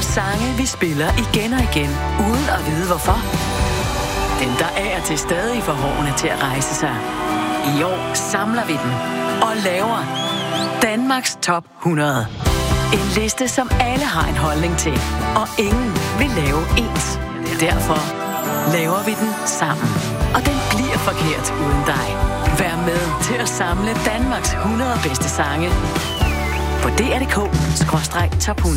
sange, vi spiller igen og igen, uden at vide hvorfor. Dem, der af og til stadig får hårene til at rejse sig. I år samler vi dem og laver Danmarks Top 100. En liste, som alle har en holdning til, og ingen vil lave ens. Derfor laver vi den sammen. Og den bliver forkert uden dig. Vær med til at samle Danmarks 100 bedste sange på dr.dk/top 100.